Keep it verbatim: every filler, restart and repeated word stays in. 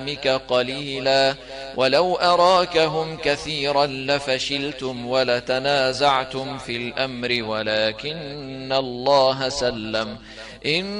منامك قليلا ولو أراكهم كثيرا لفشلتم ولتنازعتم في الأمر ولكن الله سلم إن